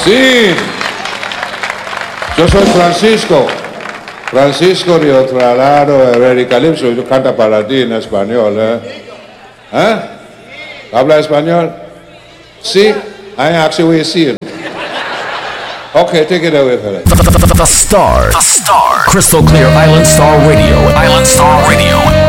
Sí, yo soy Francisco. Francisco Río Tralaro, Herrera Calypso. Yo canta para ti en español, ¿eh? ¿Eh? ¿Habla español? Sí, I actually see it. Okay, take it away, fella. The Star. Crystal Clear Island Star Radio. Island Star Radio.